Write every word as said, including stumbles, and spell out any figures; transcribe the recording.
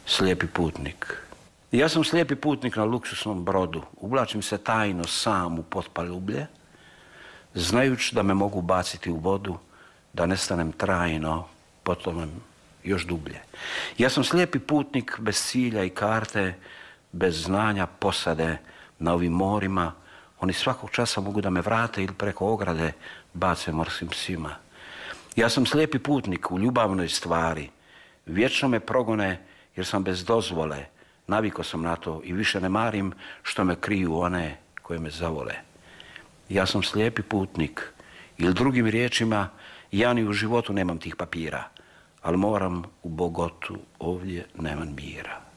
Slijepi putnik. Ja sam slijepi putnik na luksusnom brodu. Uvlačim se tajno sam u potpaljublje, znajući da me mogu baciti u vodu, da nestanem trajno, potom još dublje. Ja sam slijepi putnik bez cilja i karte, bez znanja posade na ovim morima. Oni svakog časa mogu da me vrate ili preko ograde bace morskim psima. Ja sam slijepi putnik u ljubavnoj stvari. Vječno me progone jer sam bez dozvole. Naviko sam na to i više ne marim što me kriju one koje me zavole. Ja sam slijepi putnik ili drugim riječima ja ni u životu nemam tih papira, ali moram u Bogotu, ovdje nemam mira.